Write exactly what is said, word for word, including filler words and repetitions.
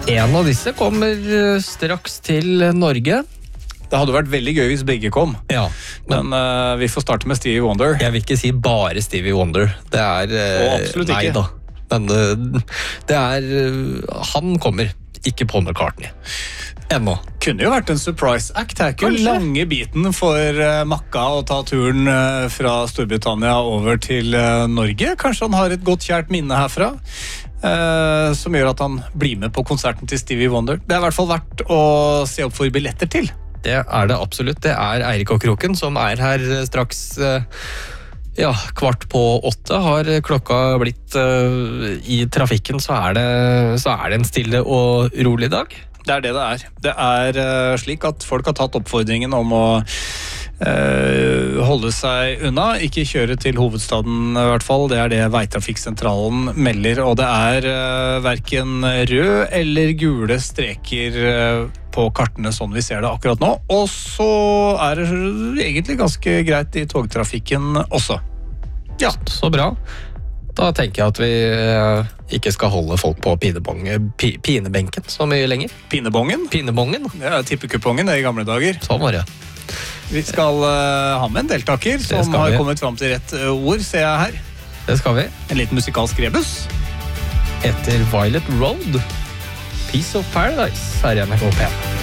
En av disse kommer straks til Norge. Det hadde vært veldig gøy hvis begge kom. Ja, men, men uh, vi får starte med Stevie Wonder. Jeg vil ikke si bare Stevie Wonder. Det er uh, oh, absolutt nei, ikke. Da. Men uh, det er uh, han kommer, ikke Paul McCartney. Ennå. Kunne jo vært en surprise act. Det er ikke Kanskje. lange biten for uh, Makka å ta turen uh, fra Storbritannia over til uh, Norge. Kanskje han har et godt kjært minne herfra. Uh, som gjør at han blir med på konserten til Stevie Wonder. Det er i hvert fall verdt å se opp for billetter til. Det er det absolutt. Det er Eirik og Kroken som er her straks ja, kvart på åtte. Har klokka blitt uh, i trafikken, så er, det, så er det en stille og rolig dag. Det er det det er. Det er uh, slik at folk har tatt oppfordringen om å uh, holde seg unna. Ikke kjøre til hovedstaden i hvert fall. Det er det Veitrafikksentralen melder. Og det er uh, hverken rød eller gule streker uh, på kartene sånn vi ser det akkurat nå. Og så er det egentlig ganske greit i togtrafikken også. Ja, så bra. Da tenker jeg at vi ikke skal holde folk på pinebong, pi, pinebenken så mye lenger. Pinebongen? Pinebongen. Ja, tippekupongen det i gamle dager. Sånn var det. Vi skal uh, ha med en deltaker som har kommet fram til rett uh, ord, ser jeg her. Det skal vi. En liten musikalsk rebus. Etter Violet Road. Piece of Paradise her i N R K P.